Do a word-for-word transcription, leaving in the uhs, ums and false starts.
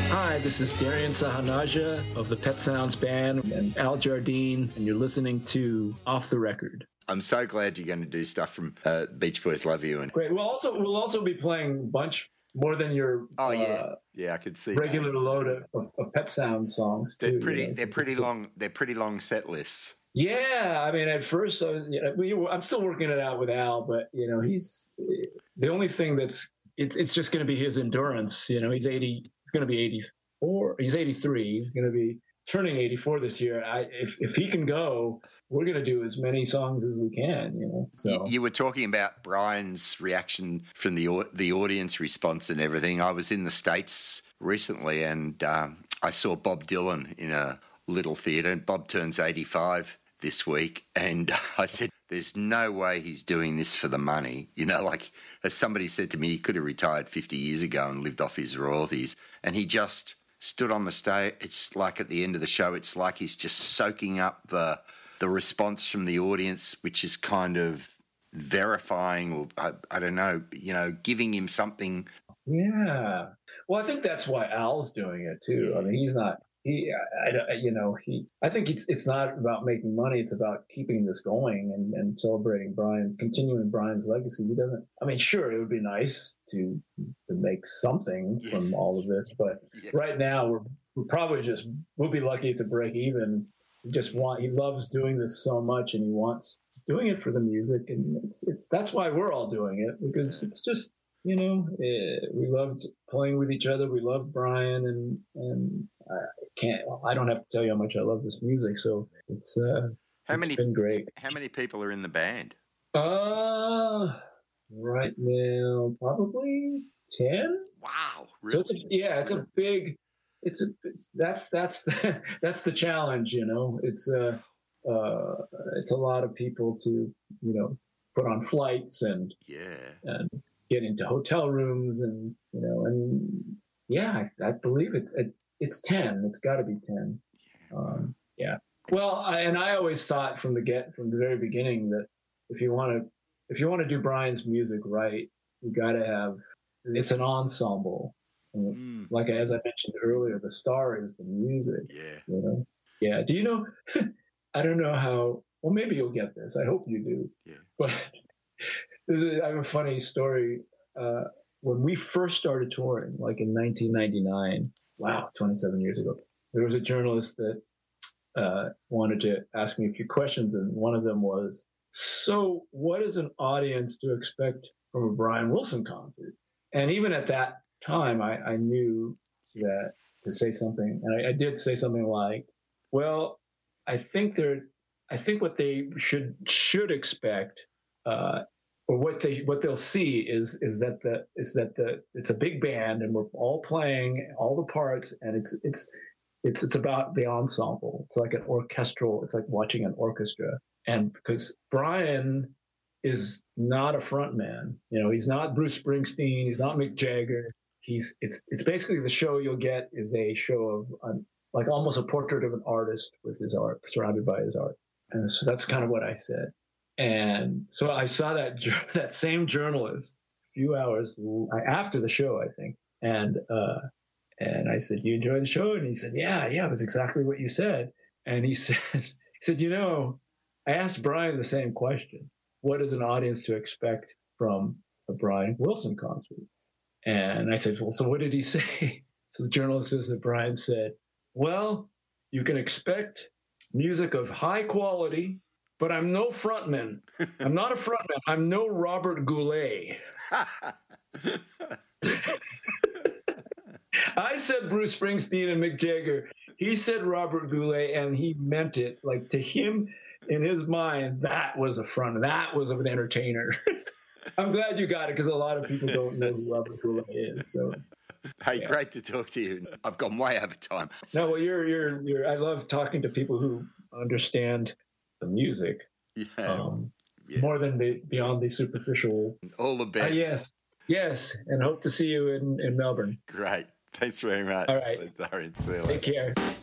Hi, this is Darian Sahanaja of the Pet Sounds Band and Al Jardine, and you're listening to Off the Record. I'm so glad you're going to do stuff from uh, Beach Boys Love You. And Great. We'll also we'll also be playing a bunch more than your oh yeah, uh, yeah, I could see regular that. load of, of, of Pet Sounds songs too. They're pretty. You know, they're pretty it's, long. They're pretty long set lists. Yeah, I mean, at first, uh, you know, we, I'm still working it out with Al, but you know, he's the only thing that's it's it's just going to be his endurance. You know, he's eighty. He's going to be eighty-four. He's eighty-three. He's going to be turning eighty-four this year. I, if if he can go, we're going to do as many songs as we can. You know. So you, you were talking about Brian's reaction from the the audience response and everything. I was in the States recently, and um, I saw Bob Dylan in a little theatre. And Bob turns eighty-five this week, and I said, there's no way he's doing this for the money. You know, like as somebody said to me, he could have retired fifty years ago and lived off his royalties, and he just stood on the stage. It's like at the end of the show, it's like he's just soaking up the the response from the audience, which is kind of verifying, or I, I don't know, you know, giving him something. Yeah. Well, I think that's why Al's doing it too. I mean, he's not. He, I, I, you know, he. I think it's it's not about making money. It's about keeping this going and, and celebrating Brian's, continuing Brian's legacy. He doesn't. I mean, sure, it would be nice to to make something Yeah. from all of this, but Yeah. right now we're we're probably just we'll be lucky to break even. He just want. He loves doing this so much, and he wants. He's doing it for the music, and it's it's that's why we're all doing it, because it's just. You know, eh, we loved playing with each other. We loved Brian, and and I can't. I don't have to tell you how much I love this music. So it's uh, How it's many? been great. How many people are in the band? Uh right now probably ten. Wow, really? So it's a, yeah, it's a big. It's a. It's, that's that's the, that's the challenge. You know, it's a. Uh, it's a lot of people to you know put on flights and yeah. and. Get into hotel rooms and you know and yeah I, I believe it's it, it's ten. It's got to be ten. Yeah. Um, yeah. Well, I, and I always thought from the get from the very beginning that if you want to if you want to do Brian's music right, you got to have it's an ensemble. And Mm. like as I mentioned earlier, the star is the music. Yeah. You know. Yeah. Do you know? I don't know how. Well, maybe you'll get this. I hope you do. Yeah. But. There's a, I have a funny story. Uh, when we first started touring, like in nineteen ninety-nine, wow, twenty-seven years ago, there was a journalist that uh, wanted to ask me a few questions, and one of them was, so what is an audience to expect from a Brian Wilson concert? And even at that time, I, I knew that to say something, and I, I did say something like, well, I think they're, I think what they should should expect uh, or what they what they'll see is is that the is that the it's a big band and we're all playing all the parts, and it's it's it's it's about the ensemble. It's like an orchestral. It's like watching an orchestra. And because Brian is not a front man, you know, he's not Bruce Springsteen, he's not Mick Jagger. He's it's it's basically the show you'll get is a show of um, like almost a portrait of an artist with his art, surrounded by his art. And so that's kind of what I said. And so I saw that that same journalist a few hours after the show, I think. And uh, and I said, "Do you enjoy the show?" And he said, "Yeah, yeah, that's exactly what you said." And he said, "He said, you know, I asked Brian the same question: what is an audience to expect from a Brian Wilson concert?" And I said, "Well, so what did he say?" So the journalist says that Brian said, "Well, you can expect music of high quality." But I'm no frontman. I'm not a frontman. I'm no Robert Goulet. I said Bruce Springsteen and Mick Jagger. He said Robert Goulet, and he meant it. Like to him, in his mind, that was a front. That was an entertainer. I'm glad you got it because a lot of people don't know who Robert Goulet is. So, hey, yeah. Great to talk to you. I've gone way over time. No, well, you're you're you're. I love talking to people who understand the music, Yeah. um, Yeah. more than the beyond the superficial. All the Uh, best. yes, yes, and hope to see you in, in Melbourne. Great. Thanks very much. All right. Darian, see you Take later. care.